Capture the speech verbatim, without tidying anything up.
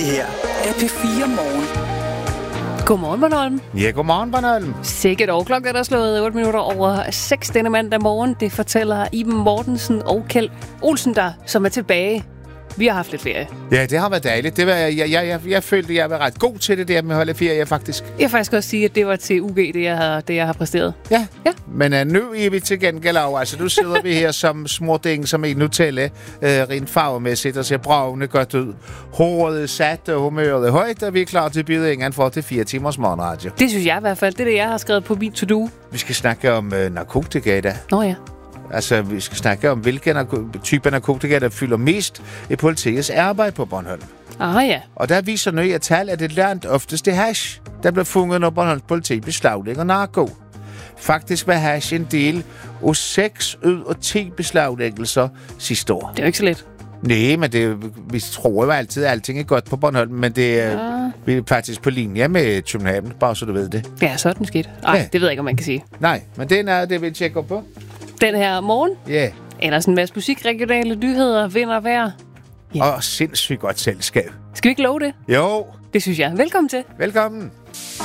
her er P fire Morgen. Godmorgen, Bornholm. Ja, godmorgen, Bornholm. Sikkert år. Klokken er der slået otte minutter over seks denne mandag morgen. Det fortæller Iben Mortensen og Kjeld Olsen der, som er tilbage. Vi har haft lidt ferie. Ja, det har været dejligt. Det var, jeg, jeg, jeg, jeg følte, at jeg var ret god til det der med at holde ferie, faktisk. Jeg vil faktisk også sige, at det var til U G, det jeg har, det, jeg har præsteret. Ja, ja. Men uh, nu er vi til gengæld over. Altså, nu sidder vi her som småding, som en Nutella, uh, rent farvemæssigt, og ser bravende godt ud. Håret er sat, og humøret er højt, og vi er klar til at byde ingen for til fire timers morgenradio. Det synes jeg i hvert fald. Det er det, jeg har skrevet på min to-do. Vi skal snakke om uh, narkotika i dag. Nå ja. Altså, vi skal snakke om, hvilke narko- typer narkotika, der fylder mest i politiets arbejde på Bornholm. Ah ja. Og der viser nye tal, at det langt oftest er hash, der blev fundet, når Bornholms politi beslaglægger narko. Faktisk var hash en del af seks ud af ti beslaglæggelser sidste år. Det er jo ikke så let. Nej, men det, vi tror jo altid, at alting er godt på Bornholm, men det er, ja. Vi er faktisk på linje med København, bare så du ved det. Ja, så er den skidt. Ej, ja. Det ved jeg ikke, om man kan sige. Nej, men det er det, vi tjekker på. Den her morgen. Ja. Yeah. Ellers en masse musik, regionale nyheder, vind og vejr. Ja. Og sindssygt godt selskab. Skal vi ikke love det? Jo. Det synes jeg. Velkommen til. Velkommen.